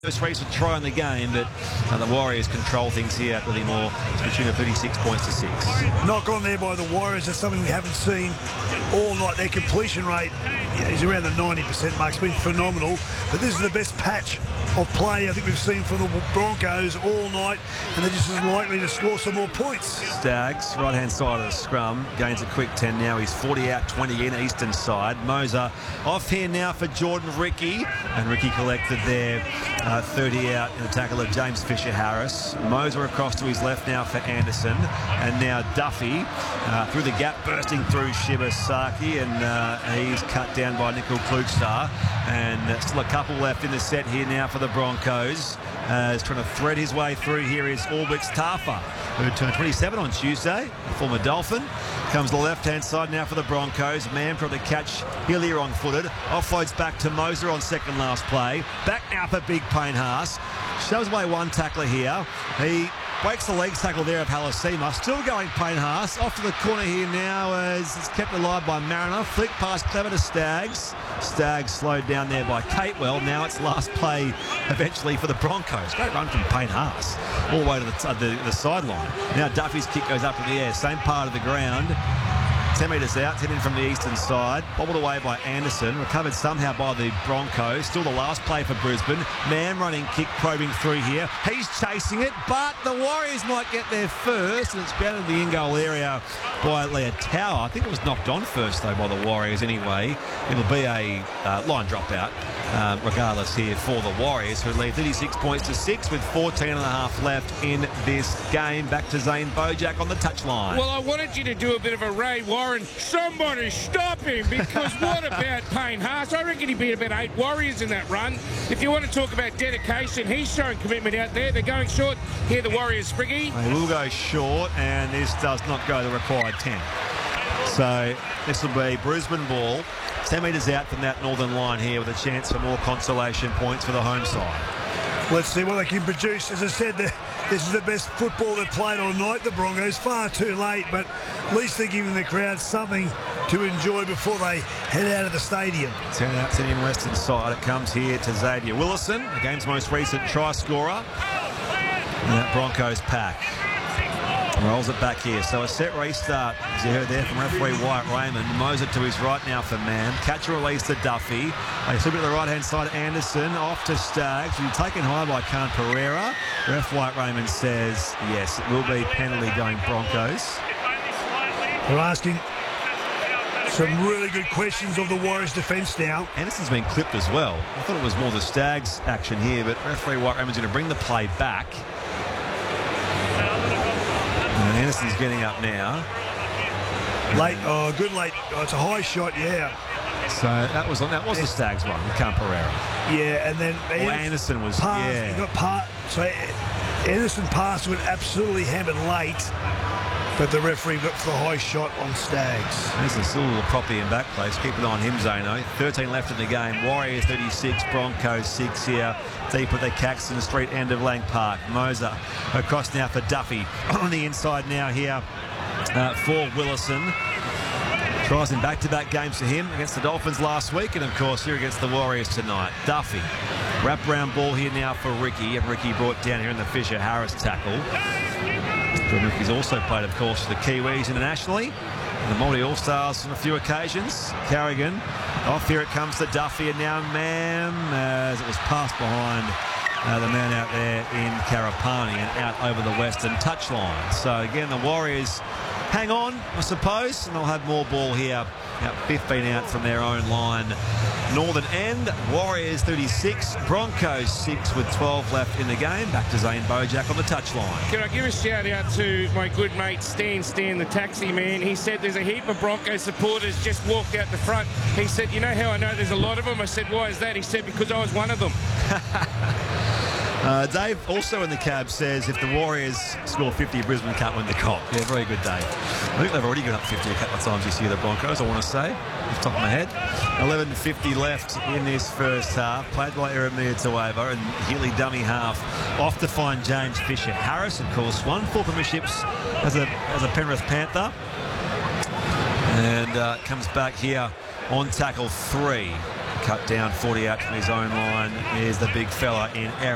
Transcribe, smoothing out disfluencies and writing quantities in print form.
Most recent try in the game, but the Warriors control things here at Lillimore to the tune of 36 points to 6. Knock on there by the Warriors is something we haven't seen all night. Their completion rate is around the 90% mark. It's been phenomenal, but this is the best patch of play I think we've seen from the Broncos all night, and they're just as likely to score some more points. Staggs, right-hand side of the scrum, gains a quick 10 now. He's 40 out, 20 in, eastern side. Moser off here now for Jordan Riki, and Riki collected there 30 out in the tackle of James Fisher-Harris. Moser across to his left now for Anderson, and now Duffy through the gap, bursting through Shibasaki, and he's cut down by Nickel Klugstar, and still a couple left in the set here now for the Broncos. He's trying to thread his way through. Here is Albix Tafa, who turned 27 on Tuesday, a former Dolphin. Comes the left-hand side now for the Broncos. Man tried to catch Hillier on-footed. Offloads back to Moser on second last play. Back now for Big Payne Haas. Shoves away one tackler here. He breaks the legs tackle there of Halasima. Still going Payne Haas. Off to the corner here now as it's kept alive by Mariner. Flick past Clever to Staggs. Staggs slowed down there by Catewell. Now it's last play eventually for the Broncos. Great run from Payne Haas all the way to the sideline. Now Duffy's kick goes up in the air. Same part of the ground. 10 metres out, 10 in from the eastern side. Bobbled away by Anderson. Recovered somehow by the Broncos. Still the last play for Brisbane. Man running kick probing through here. He's chasing it, but the Warriors might get there first, and it's grounded in the in-goal area by Leah Tower. I think it was knocked on first, though, by the Warriors anyway. It'll be a line dropout, regardless here for the Warriors, who lead 36 points to 6 with 14 and a half left in this game. Back to Zane Bojack on the touchline. Well, I wanted you to do a bit of a Ray Warren. Somebody stop him, because what about Payne Haas? I reckon he beat about 8 Warriors in that run. If you want to talk about dedication, he's showing commitment out there. They're going short. Here the Warriors, Spriggy. They will go short, and this does not go the required 10. So this will be Brisbane ball, 10 metres out from that northern line here, with a chance for more consolation points for the home side. Let's see what they can produce. As I said, this is the best football they've played all night, the Broncos. Far too late, but at least they're giving the crowd something to enjoy before they head out of the stadium. 10 out, 10 in western side. It comes here to Xavier Willison, the game's most recent try scorer. And that Broncos pack rolls it back here. So a set restart, as you heard there from referee Wyatt Raymond. Moser to his right now for Man. Catch a release to Duffy. They slip it to the right-hand side. Anderson off to Staggs. He's taken high by Khan Pereira. Ref Wyatt Raymond says, yes, it will be penalty going Broncos. They're asking some really good questions of the Warriors defence now. Anderson's been clipped as well. I thought it was more the Staggs action here, but referee Wyatt Raymond's going to bring the play back. And Anderson's getting up now. Late, good late. Oh, it's a high shot, yeah. So that was the Staggs one with Khan Pereira. Yeah, and then Anderson was he got so Anderson passed with absolutely hammered late, but the referee got for the high shot on Staggs. There's a still little property in back place. Keep an eye on him, Zano. 13 left in the game. Warriors 36, Broncos 6 here. Deep at the Caxton Street end of Lang Park. Moser across now for Duffy. On the inside now here for Willison. Tries in back-to-back games for him against the Dolphins last week, and of course here against the Warriors tonight. Duffy. Wrap-around ball here now for Riki, and Riki brought down here in the Fisher-Harris tackle. Ricky's also played, of course, for the Kiwis internationally. The Māori All-Stars on a few occasions. Carrigan. Off here it comes to Duffy, and now as it was passed behind the man out there in Karapani and out over the western touchline. So again, the Warriors hang on, I suppose, and they'll have more ball here. Out 15 out from their own line. Northern end, Warriors 36, Broncos 6 with 12 left in the game. Back to Zane Bojack on the touchline. Can I give a shout out to my good mate Stan, the taxi man? He said there's a heap of Broncos supporters just walked out the front. He said, you know how I know there's a lot of them? I said, why is that? He said, because I was one of them. Dave, also in the cab, says if the Warriors score 50, Brisbane can't win the comp. Yeah, very good, Dave. I think they've already got up 50 a couple of times this year, the Broncos, I want to say, off the top of my head. 11:50 left in this first half. Played by Eremia Tueva, and Healy dummy half off to find James Fisher-Harris, of course, won 4 premierships as a Penrith Panther. And comes back here on tackle 3. Cut down 40 out from his own line is the big fella in Aaron.